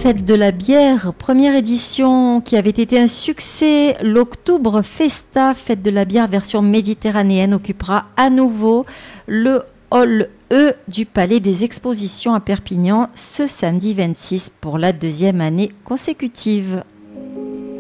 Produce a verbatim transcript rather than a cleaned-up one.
Fête de la bière, première édition qui avait été un succès. L'Octobre Festa, Fête de la bière version méditerranéenne, occupera à nouveau le hall E du Palais des Expositions à Perpignan ce samedi vingt-six pour la deuxième année consécutive.